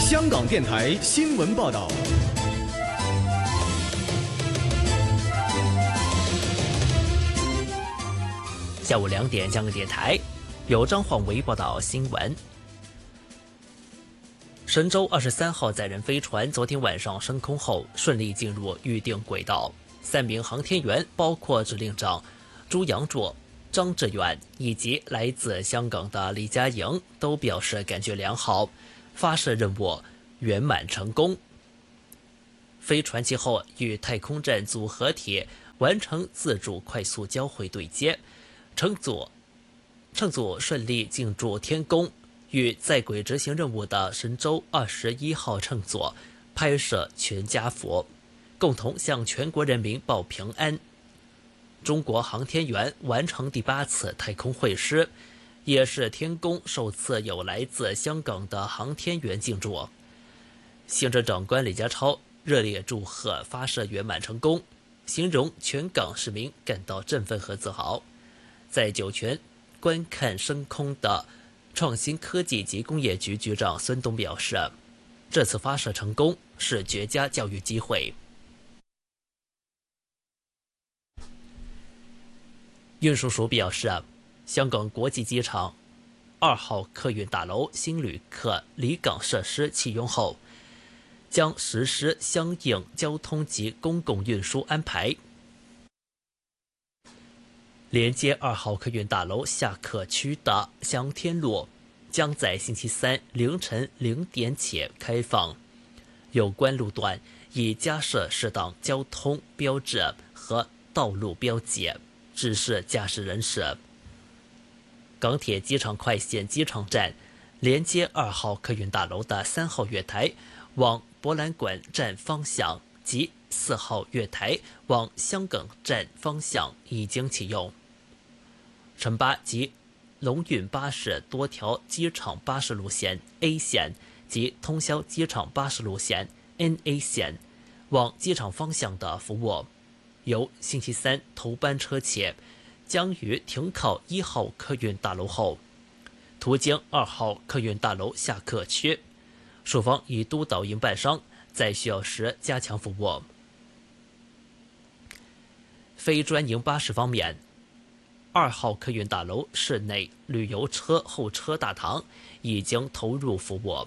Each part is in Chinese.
香港电台新闻报道。 下午2点，香港电台由张晃维报道新闻。神舟23号载人飞船昨天晚上升空后，顺利进入预定轨道。3名航天员，包括指令长朱杨卓、张志远以及来自香港的李嘉莹，都表示感觉良好，发射任务圆满成功。飞船其后与太空站组合体完成自主快速交会对接，乘组顺利进驻天宫，与在轨执行任务的神舟21号乘组拍摄全家福，共同向全国人民报平安。中国航天员完成第8次太空会师，也是天宫首次有来自香港的航天员进驻。行政长官李家超热烈祝贺发射圆满成功，形容全港市民感到振奋和自豪。在酒泉观看升空的创新科技及工业局局长孙东表示，这次发射成功是绝佳教育机会。运输署表示，香港国际机场2号客运大楼新旅客离港设施启用后，将实施相应交通及公共运输安排。连接2号客运大楼下客区的翔天路将在星期3凌晨0点起开放，有关路段已加设适当交通标志和道路标记，指示驾驶人士。港铁机场快线机场站连接2号客运大楼的3号月台往博览馆站方向及4号月台往香港站方向已经启用。城巴及龙运巴士多条机场巴士路线 A 线及通宵机场巴士路线 NA 线往机场方向的服务，由星期3头班车起，将于停靠1号客运大楼后，途经2号客运大楼下客区。署方已督导营办商在需要时加强服务。非专营巴士方面，2号客运大楼室内旅游车候车大堂已经投入服务。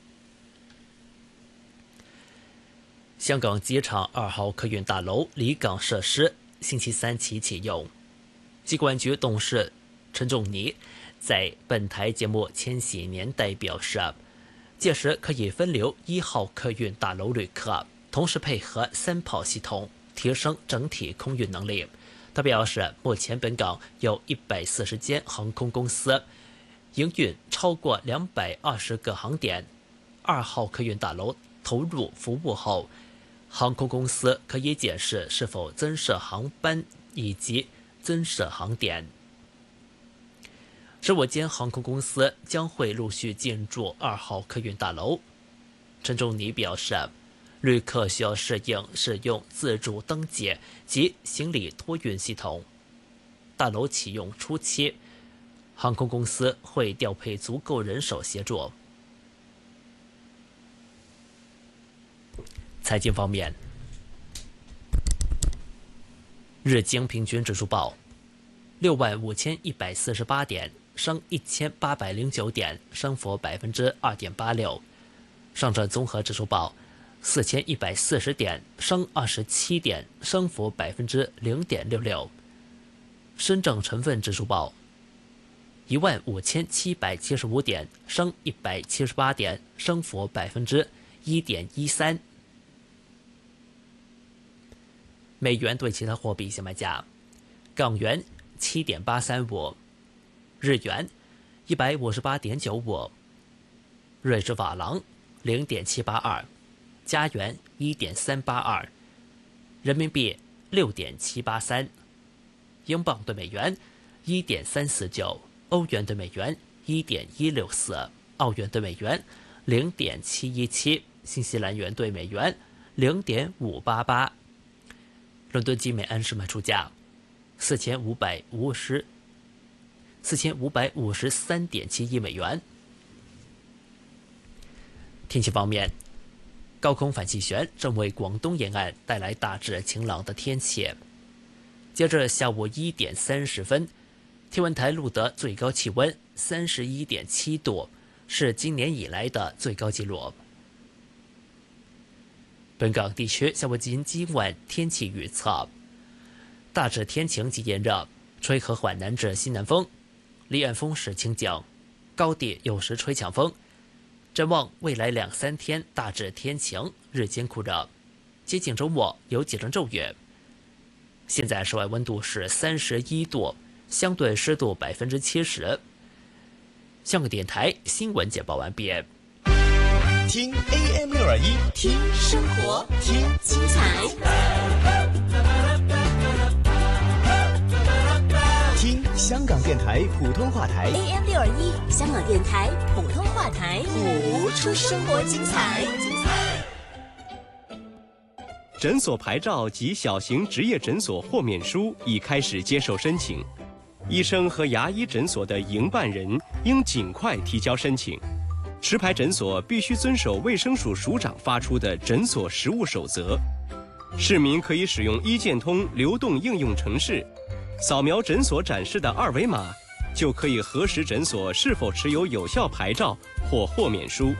香港机场2号客运大楼离港设施星期3起启用。机管局董事陈仲尼在本台节目《千禧年代》表示，届时可以分流1号客运大楼旅客，同时配合3跑系统，提升整体空运能力。他表示，目前本港有140间航空公司，营运超过220个航点。2号客运大楼投入服务后，航空公司可以检视是否增设航班以及增设航点。15间航空公司将会陆续进驻2号客运大楼。陈仲尼表示，旅客需要适应使用自助登记及行李托运系统。大楼启用初期，航空公司会调配足够人手协助。财经方面，日经平均指数报65148点，升1809点，升幅2.86%。上证综合指数报4140点，升27点，升幅0.66%。深证成分指数报15775点，升178点，升幅1.13%。美元对其他货币现卖价：港元7.835，日元158.95，瑞士法郎0.782，加元1.382，人民币6.783，英镑对美元1.349，欧元对美元1.164，澳元对美元0.717，新西兰元对美元0.588。伦敦金每安士卖出价4553.71美元。 天气方面，高空反气旋正为广东沿岸带来大致晴朗的天气。接着下午1点30分，天文台录得最高气温31.7度，是今年以来的最高纪录。本港地区下午今晚天气预测，大致天晴及炎热，吹和缓南至西南风，离岸风势清劲，高地有时吹强风。展望未来2-3天大致天晴，日间酷热，接近周末有几阵骤雨。现在室外温度是31度，相对湿度70%。香港电台新闻简报完毕。 听 AM621， 听生活，听精彩， 听香港电台普通话台 AM621，香港电台普通话台，谱出生活精彩。 诊所牌照及小型执业诊所豁免书已开始接受申请，医生和牙医诊所的营办人应尽快提交申请。持牌诊所必须遵守卫生署署长发出的诊所实务守则。市民可以使用医健通流动应用程式，扫描诊所展示的2维码，就可以核实诊所是否持有有效牌照或豁免书。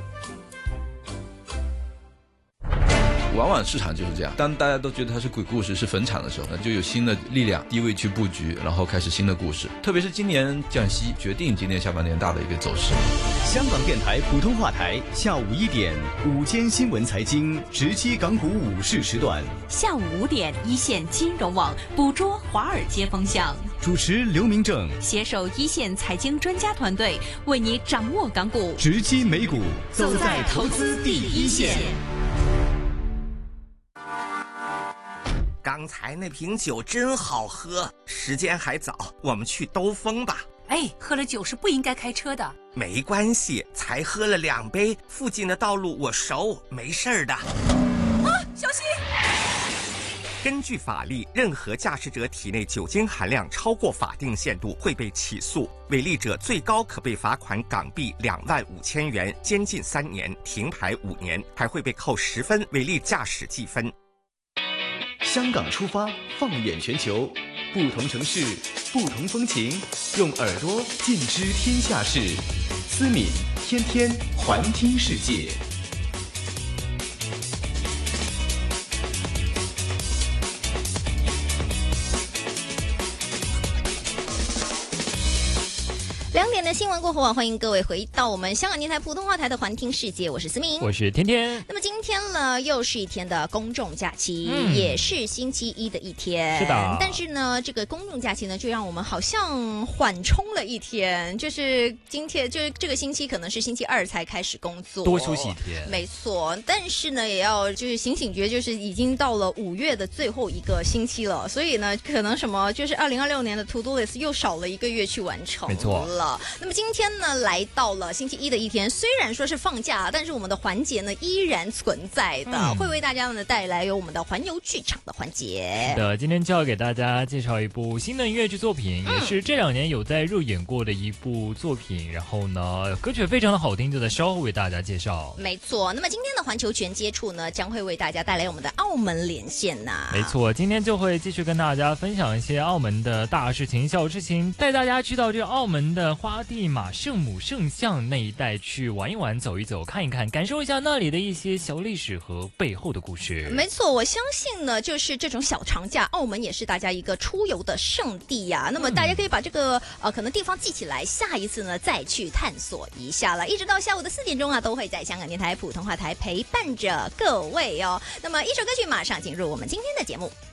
往往市场就是这样，当大家都觉得它是鬼故事是坟场的时候呢，就有新的力量低位去布局，然后开始新的故事。特别是今年降息决定今年下半年大的一个走势。 香港电台普通话台下午1点午间新闻财经直击港股午市时段， 下午5点一线金融网捕捉华尔街风向， 主持刘明正， 携手一线财经专家团队，为你掌握港股， 直击美股，走在投资第一线。 刚才那瓶酒真好喝，时间还早，我们去兜风吧。 哎，喝了酒是不应该开车的。 没关系，才喝了2杯，附近的道路我熟，没事的。 小心！ 根据法律，任何驾驶者体内酒精含量超过法定限度会被起诉，违例者最高可被罚款港币25000元，监禁3年，停牌5年，还会被扣10分违例驾驶记分。 香港出发，放眼全球，不同城市，不同风情，用耳朵尽知天下事。思敏天天环听世界。 2点的新闻过后啊，欢迎各位回到我们香港电台普通话台的环听世界，我是思明， 我是天天。 那么今天呢，又是一天的公众假期，也是星期一的一天。 是的。 但是呢，这个公众假期呢，就让我们好像缓冲了一天，就是今天，就是这个星期可能是星期2才开始工作， 多休息一天。 没错，但是呢，也要就是醒觉，就是已经到了5月的最后一个星期了，所以呢，可能什么就是2026年的 To Do List 又少了1个月去完成了。 没错。 那么今天呢，来到了星期一的一天，虽然说是放假，但是我们的环节呢依然存在的，会为大家呢带来有我们的环游剧场的环节。 是的，今天就要给大家介绍一部新的音乐剧作品，也是这2年有在入演过的一部作品。然后呢，歌曲非常的好听，就在稍后为大家介绍。 没错，那么今天的环球全接触呢，将会为大家带来我们的澳门连线呐。 没错，今天就会继续跟大家分享一些澳门的大事情、小事情，带大家去到这个澳门的花地马圣母圣像那一带去玩一玩、走一走、看一看，感受一下那里的一些小历史和背后的故事。 没错，我相信呢，就是这种小长假，澳门也是大家一个出游的圣地呀。那么大家可以把这个可能地方记起来，下一次呢再去探索一下了。一直到下午的4点钟啊，都会在香港电台普通话台陪伴着各位哦。那么一首歌曲马上进入我们今天的节目。